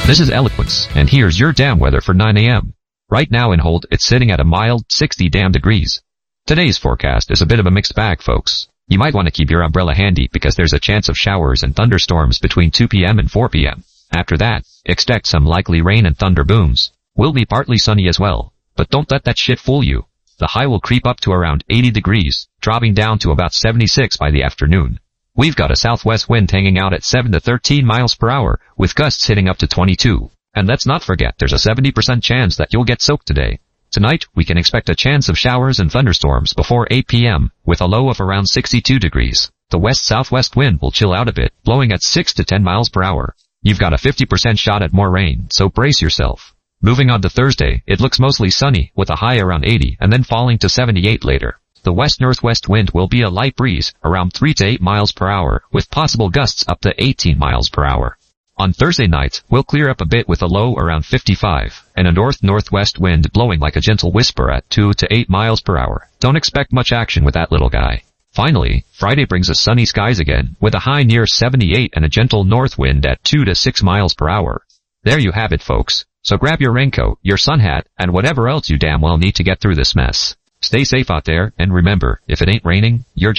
This is Eloquence, and here's your damn weather for 9 a.m. Right now in Holt, it's sitting at a mild 60 damn degrees. Today's forecast is a bit of a mixed bag, folks. You might want to keep your umbrella handy because there's a chance of showers and thunderstorms between 2 p.m. and 4 p.m. After that, expect some likely rain and thunder booms. Will be partly sunny as well, but don't let that shit fool you. The high will creep up to around 80 degrees, dropping down to about 76 by the afternoon. We've got a southwest wind hanging out at 7 to 13 miles per hour, with gusts hitting up to 22. And let's not forget there's a 70% chance that you'll get soaked today. Tonight, we can expect a chance of showers and thunderstorms before 8 p.m., with a low of around 62 degrees. The west-southwest wind will chill out a bit, blowing at 6 to 10 miles per hour. You've got a 50% shot at more rain, so brace yourself. Moving on to Thursday, it looks mostly sunny, with a high around 80 and then falling to 78 later. The west-northwest wind will be a light breeze, around 3 to 8 miles per hour, with possible gusts up to 18 miles per hour. On Thursday night, we'll clear up a bit with a low around 55, and a north-northwest wind blowing like a gentle whisper at 2 to 8 miles per hour. Don't expect much action with that little guy. Finally, Friday brings us sunny skies again, with a high near 78 and a gentle north wind at 2 to 6 miles per hour. There you have it, folks. So grab your raincoat, your sun hat, and whatever else you damn well need to get through this mess. Stay safe out there, and remember, if it ain't raining, you're just